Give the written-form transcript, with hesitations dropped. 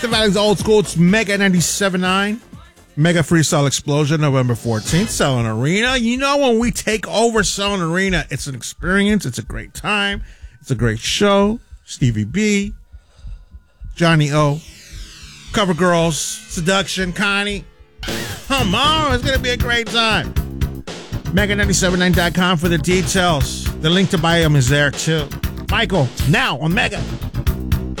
Valley's Old School. It's Mega 97.9. Mega Freestyle Explosion, November 14th, Selland Arena. You know, when we take over Selland Arena, it's an experience. It's a great time. It's a great show. Stevie B, Johnny O, Cover Girls, Seduction, Connie. Come on, it's going to be a great time. Mega979.com for the details. The link to buy them is there, too. Michael, now on Mega.